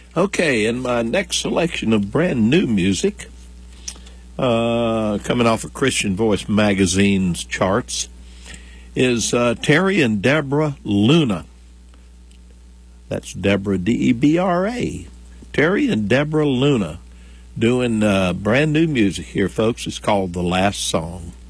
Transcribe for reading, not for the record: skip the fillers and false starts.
Okay, and my next selection of brand new music, coming off of Christian Voice magazine's charts, is Terry and Deborah Luna. That's Deborah, D-E-B-R-A. Terry and Deborah Luna doing brand new music here, folks. It's called The Last Song.